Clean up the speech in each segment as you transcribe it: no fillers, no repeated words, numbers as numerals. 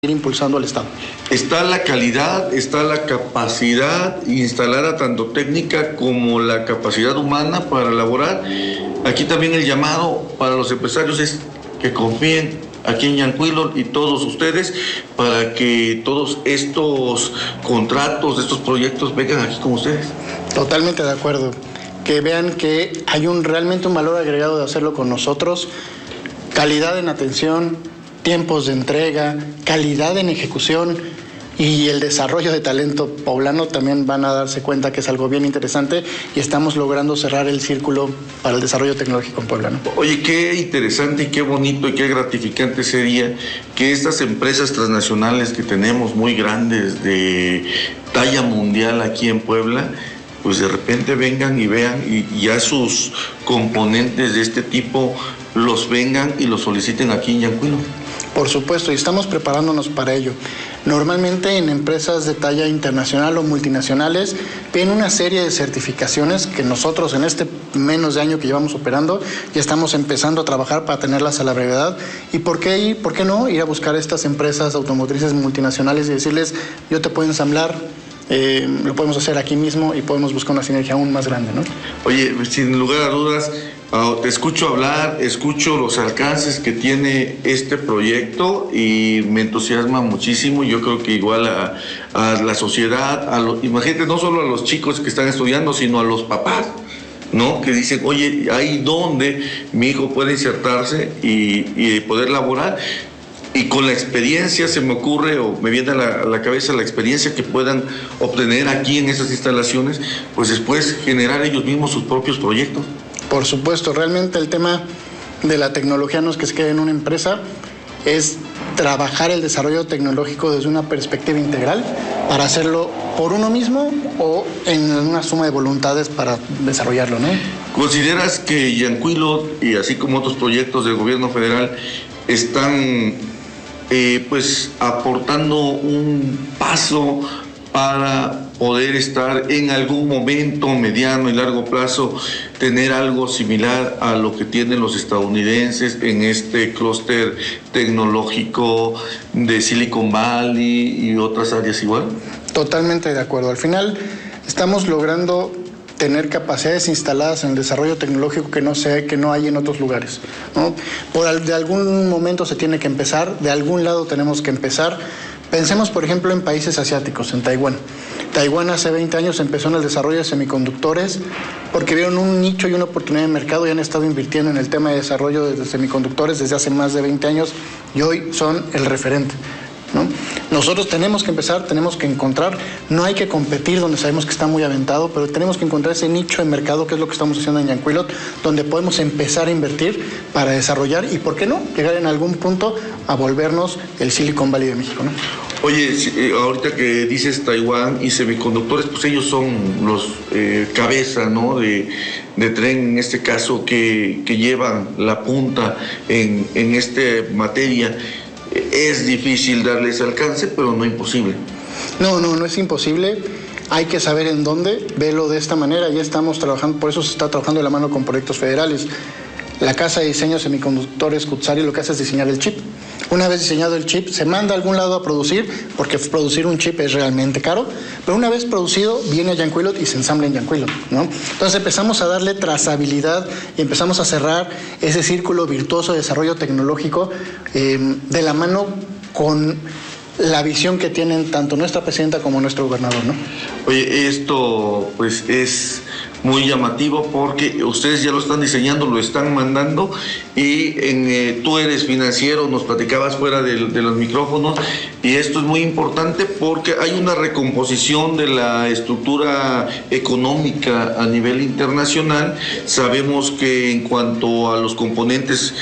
ir impulsando al Estado. Está la calidad, está la capacidad instalada, tanto técnica como la capacidad humana para elaborar. Aquí también el llamado para los empresarios es que confíen aquí en Yancuilo y todos ustedes para que todos estos contratos, estos proyectos vengan aquí con ustedes. Totalmente de acuerdo. Que vean que hay realmente un valor agregado de hacerlo con nosotros, calidad en atención, tiempos de entrega, calidad en ejecución y el desarrollo de talento poblano. También van a darse cuenta que es algo bien interesante y estamos logrando cerrar el círculo para el desarrollo tecnológico en Puebla, ¿no? Oye, qué interesante y qué bonito y qué gratificante sería que estas empresas transnacionales que tenemos muy grandes de talla mundial aquí en Puebla, pues de repente vengan y vean y ya sus componentes de este tipo los vengan y los soliciten aquí en Yancuilo. Por supuesto, y estamos preparándonos para ello. Normalmente en empresas de talla internacional o multinacionales piden una serie de certificaciones que nosotros en este menos de año que llevamos operando ya estamos empezando a trabajar para tenerlas a la brevedad. ¿Y por qué no ir a buscar estas empresas automotrices multinacionales y decirles, yo te puedo ensamblar? Lo podemos hacer aquí mismo y podemos buscar una sinergia aún más grande, ¿no? Oye, sin lugar a dudas, te escucho hablar, escucho los alcances que tiene este proyecto y me entusiasma muchísimo. Yo creo que igual a la sociedad, imagínate, no solo a los chicos que están estudiando, sino a los papás, ¿no? Que dicen, oye, ahí donde mi hijo puede insertarse y poder laborar. Y con la experiencia se me ocurre o me viene a la cabeza la experiencia que puedan obtener aquí en esas instalaciones, pues después generar ellos mismos sus propios proyectos. Por supuesto, realmente el tema de la tecnología no es que se quede en una empresa, es trabajar el desarrollo tecnológico desde una perspectiva integral para hacerlo por uno mismo o en una suma de voluntades para desarrollarlo, ¿no? ¿Consideras que Yancuilo y así como otros proyectos del gobierno federal están pues aportando un paso para poder estar en algún momento mediano y largo plazo, tener algo similar a lo que tienen los estadounidenses en este clúster tecnológico de Silicon Valley y otras áreas igual? Totalmente de acuerdo. Al final estamos logrando tener capacidades instaladas en el desarrollo tecnológico que no hay en otros lugares, ¿no? De algún momento se tiene que empezar, de algún lado tenemos que empezar. Pensemos, por ejemplo, en países asiáticos, en Taiwán. Taiwán hace 20 años empezó en el desarrollo de semiconductores porque vieron un nicho y una oportunidad de mercado y han estado invirtiendo en el tema de desarrollo de semiconductores desde hace más de 20 años y hoy son el referente, ¿no? Nosotros tenemos que empezar, tenemos que encontrar, no hay que competir donde sabemos que está muy aventado, pero tenemos que encontrar ese nicho de mercado que es lo que estamos haciendo en Yancuilo, donde podemos empezar a invertir para desarrollar y, ¿por qué no?, llegar en algún punto a volvernos el Silicon Valley de México, ¿no? Oye, ahorita que dices Taiwán y semiconductores, pues ellos son los cabeza, ¿no?, de tren, en este caso, que llevan la punta en esta materia. Es difícil darles alcance, pero no imposible. No es imposible. Hay que saber en dónde, verlo de esta manera. Ya estamos trabajando, por eso se está trabajando de la mano con proyectos federales. La Casa de Diseño de Semiconductores Cutzari lo que hace es diseñar el chip. Una vez diseñado el chip, se manda a algún lado a producir, porque producir un chip es realmente caro, pero una vez producido, viene a Yancuilo y se ensambla en Yancuilo, ¿no? Entonces empezamos a darle trazabilidad y empezamos a cerrar ese círculo virtuoso de desarrollo tecnológico de la mano con la visión que tienen tanto nuestra presidenta como nuestro gobernador, ¿no? Oye, esto pues es muy llamativo porque ustedes ya lo están diseñando, lo están mandando y tú eres financiero, nos platicabas fuera de los micrófonos, y esto es muy importante porque hay una recomposición de la estructura económica a nivel internacional. Sabemos que en cuanto a los componentes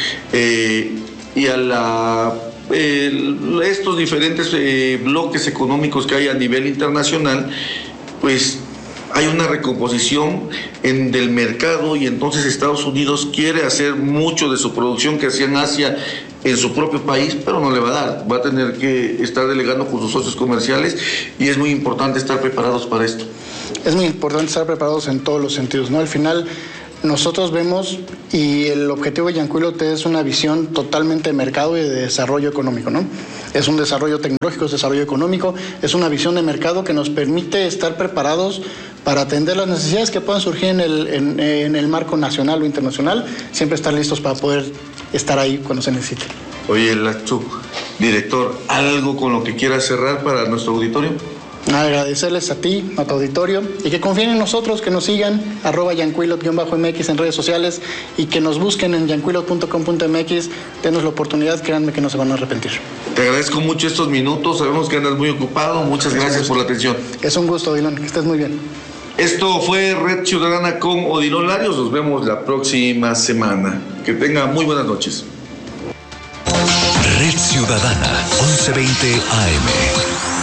y a estos diferentes bloques económicos que hay a nivel internacional, pues hay una recomposición del mercado y entonces Estados Unidos quiere hacer mucho de su producción que hacía en Asia en su propio país, pero no le va a dar, va a tener que estar delegando con sus socios comerciales y es muy importante estar preparados para esto. Es muy importante estar preparados en todos los sentidos, ¿no? Al final nosotros vemos, y el objetivo de Yancuilo es una visión totalmente de mercado y de desarrollo económico, ¿no? Es un desarrollo tecnológico, es desarrollo económico, es una visión de mercado que nos permite estar preparados para atender las necesidades que puedan surgir en el marco nacional o internacional, siempre estar listos para poder estar ahí cuando se necesite. Oye, Lacho, director, ¿algo con lo que quieras cerrar para nuestro auditorio? Agradecerles a ti, a tu auditorio, y que confíen en nosotros, que nos sigan, @yanquilot_mx en redes sociales, y que nos busquen en yanquilot.com.mx. Denos la oportunidad, créanme que no se van a arrepentir. Te agradezco mucho estos minutos, sabemos que andas muy ocupado, muchas gracias por la atención. Es un gusto, Odilon, que estés muy bien. Esto fue Red Ciudadana con Odilon Larios, nos vemos la próxima semana. Que tenga muy buenas noches. Red Ciudadana, 11:20 AM.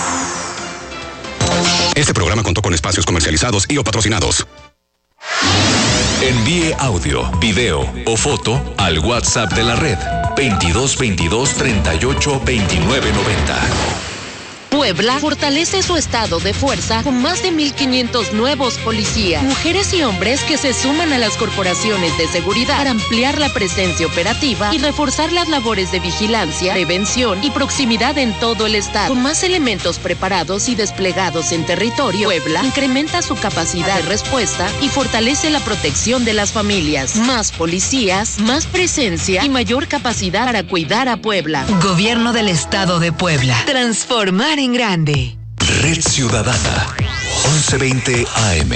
Este programa contó con espacios comercializados y o patrocinados. Envíe audio, video o foto al WhatsApp de la red 2222 38 29 90. Puebla fortalece su estado de fuerza con más de 1,500 nuevos policías, mujeres y hombres que se suman a las corporaciones de seguridad para ampliar la presencia operativa y reforzar las labores de vigilancia, prevención y proximidad en todo el estado. Con más elementos preparados y desplegados en territorio, Puebla incrementa su capacidad de respuesta y fortalece la protección de las familias. Más policías, más presencia y mayor capacidad para cuidar a Puebla. Gobierno del Estado de Puebla. Transformar en grande. Red Ciudadana, 11:20 AM.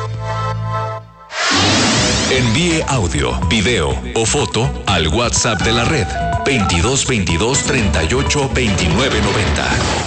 Envíe audio, video o foto al WhatsApp de la red 2222 38 29 90.